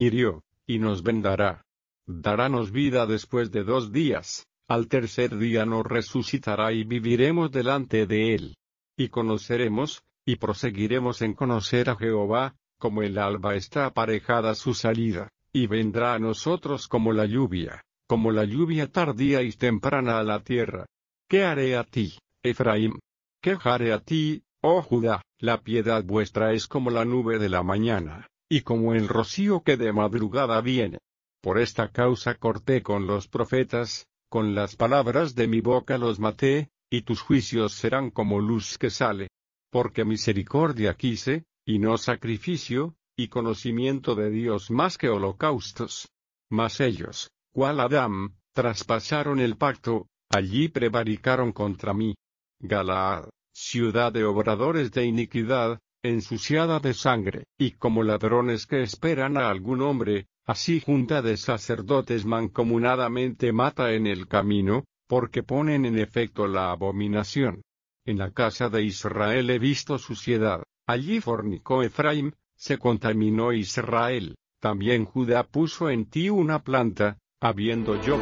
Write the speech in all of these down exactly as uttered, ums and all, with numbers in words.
hirió, y nos vendará. Darános vida después de dos días, al tercer día nos resucitará y viviremos delante de él. Y conoceremos, y proseguiremos en conocer a Jehová, como el alba está aparejada su salida, y vendrá a nosotros como la lluvia, como la lluvia tardía y temprana a la tierra. ¿Qué haré a ti, Efraín? ¿Qué haré a ti, oh Judá? La piedad vuestra es como la nube de la mañana, y como el rocío que de madrugada viene. Por esta causa corté con los profetas, con las palabras de mi boca los maté, y tus juicios serán como luz que sale. Porque misericordia quise, y no sacrificio, y conocimiento de Dios más que holocaustos. Mas ellos, cual Adán, traspasaron el pacto, allí prevaricaron contra mí. Galaad, ciudad de obradores de iniquidad, ensuciada de sangre, y como ladrones que esperan a algún hombre, así junta de sacerdotes mancomunadamente mata en el camino, porque ponen en efecto la abominación. En la casa de Israel he visto suciedad, allí fornicó Efraín, se contaminó Israel, también Judá puso en ti una planta, habiendo yo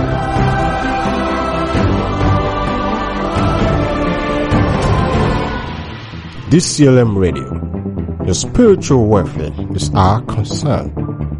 This C L M Radio, your spiritual welfare is our concern.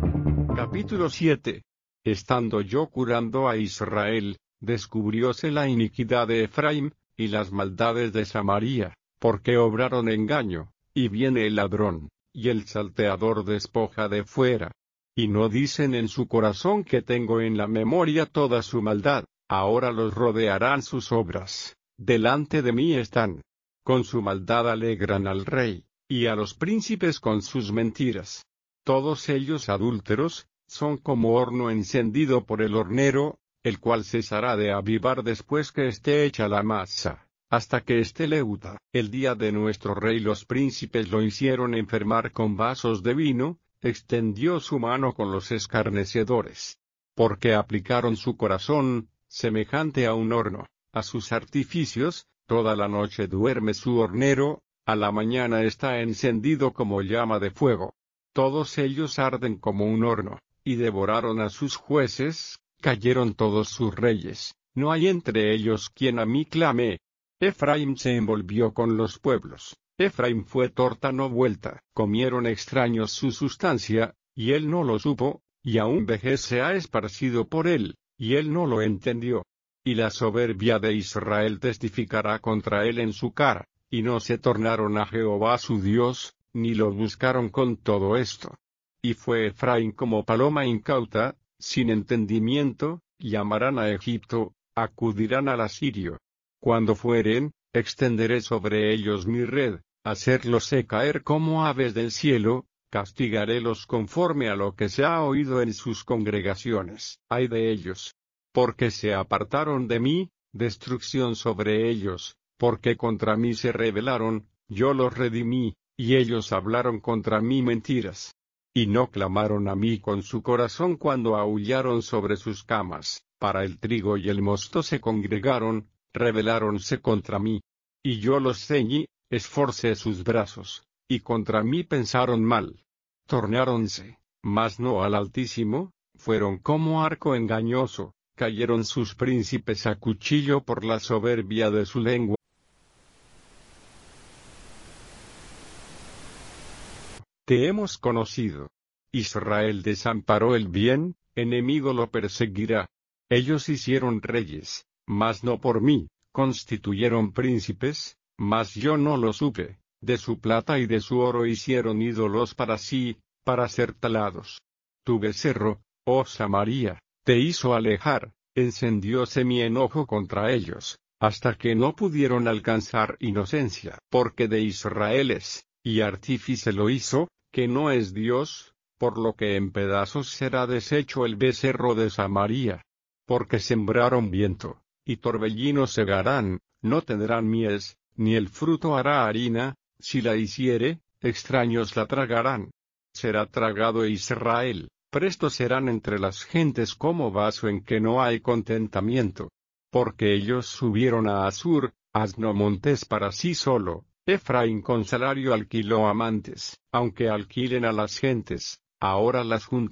Capítulo siete. Estando yo curando a Israel, descubrióse la iniquidad de Efraín, y las maldades de Samaria, porque obraron engaño, y viene el ladrón, y el salteador despoja de fuera. Y no dicen en su corazón que tengo en la memoria toda su maldad, ahora los rodearán sus obras, delante de mí están. Con su maldad alegran al rey, y a los príncipes con sus mentiras. Todos ellos adúlteros, son como horno encendido por el hornero, el cual cesará de avivar después que esté hecha la masa, hasta que esté leuda. El día de nuestro rey los príncipes lo hicieron enfermar con vasos de vino, extendió su mano con los escarnecedores. Porque aplicaron su corazón, semejante a un horno, a sus artificios. Toda la noche duerme su hornero, a la mañana está encendido como llama de fuego. Todos ellos arden como un horno, y devoraron a sus jueces, cayeron todos sus reyes, no hay entre ellos quien a mí clame. Efraín se envolvió con los pueblos, Efraín fue torta no vuelta, comieron extraños su sustancia, y él no lo supo, y aún vejez se ha esparcido por él, y él no lo entendió. Y la soberbia de Israel testificará contra él en su cara, y no se tornaron a Jehová su Dios, ni lo buscaron con todo esto. Y fue Efraín como paloma incauta, sin entendimiento, llamarán a Egipto, acudirán al asirio. Cuando fueren, extenderé sobre ellos mi red, hacerlos caer como aves del cielo, castigarélos conforme a lo que se ha oído en sus congregaciones. Ay de ellos, porque se apartaron de mí, destrucción sobre ellos, porque contra mí se rebelaron, yo los redimí, y ellos hablaron contra mí mentiras. Y no clamaron a mí con su corazón cuando aullaron sobre sus camas, para el trigo y el mosto se congregaron, rebeláronse contra mí. Y yo los ceñí, esforcé sus brazos, y contra mí pensaron mal. Tornáronse, mas no al Altísimo, fueron como arco engañoso. Cayeron sus príncipes a cuchillo por la soberbia de su lengua. Te hemos conocido. Israel desamparó el bien, enemigo lo perseguirá. Ellos hicieron reyes, mas no por mí, constituyeron príncipes, mas yo no lo supe. De su plata y de su oro hicieron ídolos para sí, para ser talados. Tu becerro, oh Samaria, te hizo alejar, encendióse mi enojo contra ellos, hasta que no pudieron alcanzar inocencia. Porque de Israel es, y artífice lo hizo, que no es Dios, por lo que en pedazos será deshecho el becerro de Samaria. Porque sembraron viento, y torbellino segarán, no tendrán mies, ni el fruto hará harina, si la hiciere, extraños la tragarán. Será tragado Israel. Presto serán entre las gentes como vaso en que no hay contentamiento. Porque ellos subieron a Asur, asno montés para sí solo, Efraín con salario alquiló amantes, aunque alquilen a las gentes, ahora las juntarán.